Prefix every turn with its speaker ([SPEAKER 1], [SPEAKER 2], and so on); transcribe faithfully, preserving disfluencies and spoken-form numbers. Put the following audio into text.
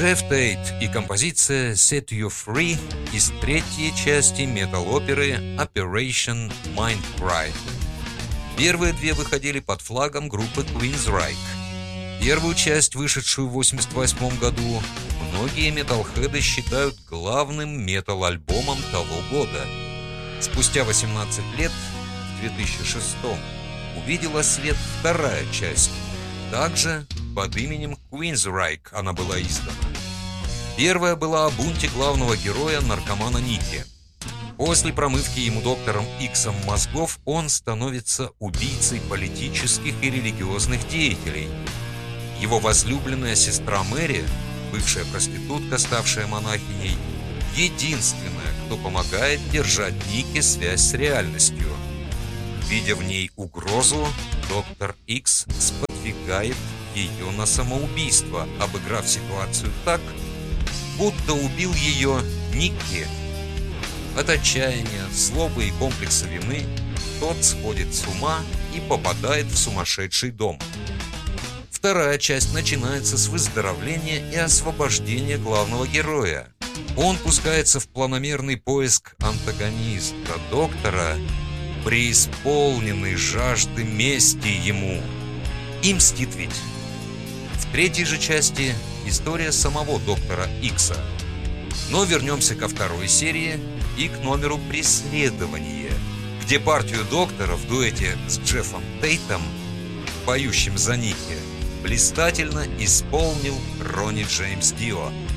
[SPEAKER 1] Джефф Тейт и композиция «Set You Free» из третьей части метал-оперы «Operation Mindcrime». Первые две выходили под флагом группы Queensryche. Первую часть, вышедшую в восемьдесят восьмом году, многие металлхеды считают главным метал-альбомом того года. Спустя восемнадцать лет, в две тысячи шестом, увидела свет вторая часть. Также под именем Queensryche она была издана. Первая была о бунте главного героя, наркомана Ники. После промывки ему доктором Иксом мозгов он становится убийцей политических и религиозных деятелей. Его возлюбленная сестра Мэри, бывшая проститутка, ставшая монахиней, единственная, кто помогает держать Нике связь с реальностью. Видя в ней угрозу, доктор Икс сподвигает ее на самоубийство, обыграв ситуацию так, будто убил ее Никки. От отчаяния, злобы и комплекса вины тот сходит с ума и попадает в сумасшедший дом. Вторая часть начинается с выздоровления и освобождения главного героя. Он пускается в планомерный поиск антагониста доктора, преисполненный жажды мести ему. И мстит ведь. В третьей же части история самого доктора Икса. Но вернемся ко второй серии и к номеру «Преследование», где партию доктора в дуэте с Джеффом Тейтом, поющим за Ники, блистательно исполнил Ронни Джеймс Дио.